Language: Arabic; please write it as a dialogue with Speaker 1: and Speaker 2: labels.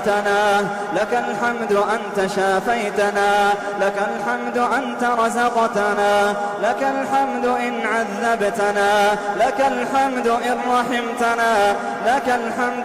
Speaker 1: أطعمتنا، لك الحمد أنت شافيتنا، لك الحمد أنت رزقتنا، لك الحمد إن عذبتنا، لك الحمد إن رحمتنا، لك الحمد